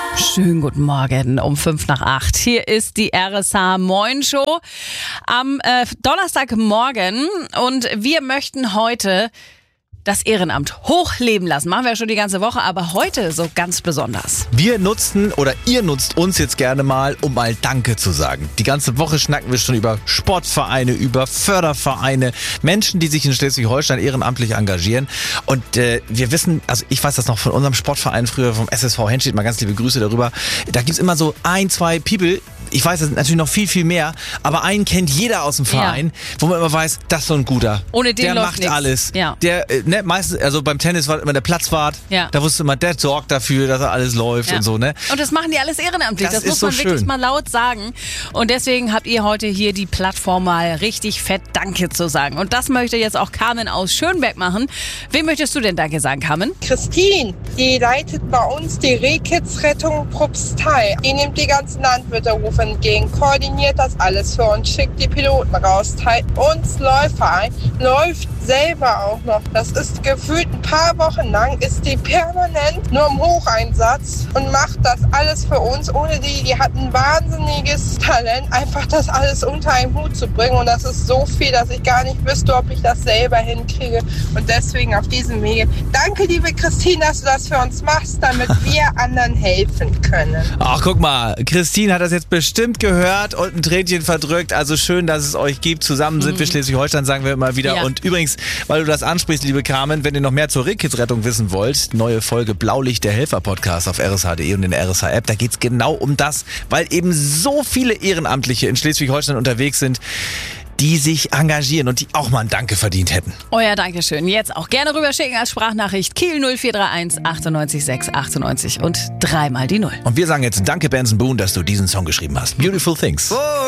Schönen guten Morgen um 7:55. Hier ist die RSH Moin Show am Donnerstagmorgen und wir möchten heute das Ehrenamt hochleben lassen. Machen wir ja schon die ganze Woche, aber heute so ganz besonders. Wir nutzen oder ihr nutzt uns jetzt gerne mal, um mal Danke zu sagen. Die ganze Woche schnacken wir schon über Sportvereine, über Fördervereine, Menschen, die sich in Schleswig-Holstein ehrenamtlich engagieren. Und wir wissen, also ich weiß das noch von unserem Sportverein früher, vom SSV Henstedt, mal ganz liebe Grüße darüber. Da gibt's immer so 1, 2 People. Ich weiß, das sind natürlich noch viel, viel mehr, aber einen kennt jeder aus dem Verein, wo man immer weiß, das ist so ein guter. Ohne den der läuft macht nix. alles. Ja. Der, meistens, also beim Tennis war immer der Platzwart. Ja. Da wusste man, der sorgt dafür, dass alles läuft und so, ne? Und das machen die alles ehrenamtlich. Das muss ist so man wirklich schön. mal laut sagen. Und deswegen habt ihr heute hier die Plattform, mal richtig fett Danke zu sagen. Und das möchte jetzt auch Carmen aus Schönberg machen. Wem möchtest du denn Danke sagen, Carmen? Christine, die leitet bei uns die Rehkitzrettung Propstei. Die nimmt die ganzen Landwirterufe entgegen, koordiniert das alles für uns, schickt die Piloten raus, teilt uns Läufer ein, läuft selber auch noch. Das ist gefühlt ein paar Wochen lang, ist die permanent nur im Hocheinsatz und macht das alles für uns. Ohne die hat ein wahnsinniges Talent, einfach das alles unter einen Hut zu bringen. Und das ist so viel, dass ich gar nicht wüsste, ob ich das selber hinkriege. Und deswegen auf diesem Wege, danke liebe Christine, dass du das für uns machst, damit wir anderen helfen können. Ach, guck mal, Christine hat das jetzt bestimmt gehört und ein Tränchen verdrückt. Also schön, dass es euch gibt. Zusammen sind wir Schleswig-Holstein, sagen wir immer wieder. Ja. Und übrigens, weil du das ansprichst, liebe Carmen, wenn ihr noch mehr zur Rehkitzrettung wissen wollt, neue Folge Blaulicht, der Helfer-Podcast auf rsh.de und in der RSH-App. Da geht's genau um das, weil eben so viele Ehrenamtliche in Schleswig-Holstein unterwegs sind, die sich engagieren und die auch mal ein Danke verdient hätten. Euer Dankeschön. Jetzt auch gerne rüberschicken als Sprachnachricht. Kiel 0431 98 6 98 und dreimal die 0. Und wir sagen jetzt Danke, Benson Boone, dass du diesen Song geschrieben hast. Beautiful Things.